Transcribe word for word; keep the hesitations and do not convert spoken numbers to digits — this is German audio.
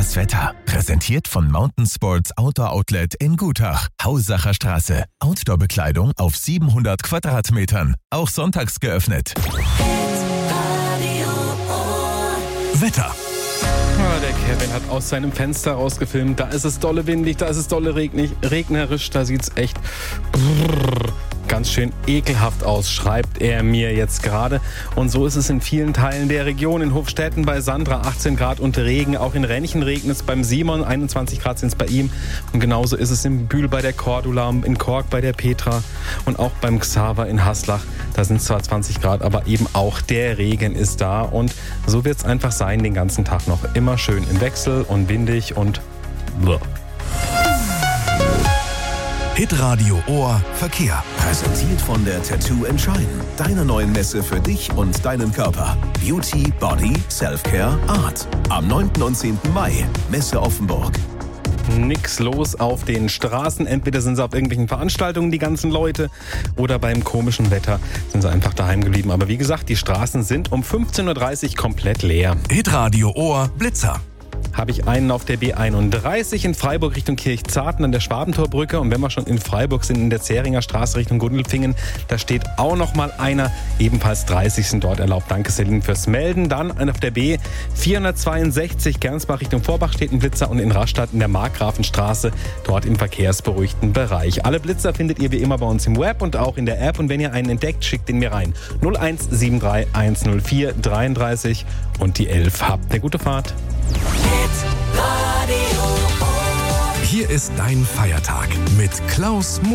Das Wetter. Präsentiert von Mountain Sports Outdoor Outlet in Gutach. Hausacher Straße. Outdoor-Bekleidung auf siebenhundert Quadratmetern. Auch sonntags geöffnet. Wetter. Ja, der Kevin hat aus seinem Fenster rausgefilmt. Da ist es dolle windig, da ist es dolle regnig, regnerisch. Da sieht es echt brrr, ganz schön ekelhaft aus, schreibt er mir jetzt gerade. Und so ist es in vielen Teilen der Region. In Hofstetten bei Sandra achtzehn Grad und Regen. Auch in Renchen regnet es beim Simon. einundzwanzig Grad sind es bei ihm. Und genauso ist es in Bühl bei der Cordula, in Kork bei der Petra und auch beim Xaver in Haslach. Da sind es zwar zwanzig Grad, aber eben auch der Regen ist da. Und so wird es einfach sein den ganzen Tag noch. Immer schön im Wechsel und windig und bleh. Hitradio Ohr Verkehr. Präsentiert von der Tattoo Entscheiden. Deiner neuen Messe für dich und deinen Körper. Beauty, Body, Selfcare, Art. Am neunten und zehnten Mai. Messe Offenburg. Nix los auf den Straßen. Entweder sind sie auf irgendwelchen Veranstaltungen, die ganzen Leute, oder beim komischen Wetter sind sie einfach daheim geblieben. Aber wie gesagt, die Straßen sind um fünfzehn Uhr dreißig komplett leer. Hitradio Ohr Blitzer. Habe ich einen auf der B einunddreißig in Freiburg Richtung Kirchzarten an der Schwabentorbrücke. Und wenn wir schon in Freiburg sind, in der Zähringer Straße Richtung Gundelfingen, da steht auch noch mal einer. Ebenfalls dreißig sind dort erlaubt. Danke, Celine, fürs Melden. Dann auf der B vierhundertzweiundsechzig Gernsbach Richtung Vorbach steht ein Blitzer und in Rastatt in der Markgrafenstraße, dort im verkehrsberuhigten Bereich. Alle Blitzer findet ihr wie immer bei uns im Web und auch in der App. Und wenn ihr einen entdeckt, schickt ihn mir rein. null eins sieben drei eins null vier dreiunddreißig und die elf. Habt eine gute Fahrt. Hier ist dein Feiertag mit Klaus Mo.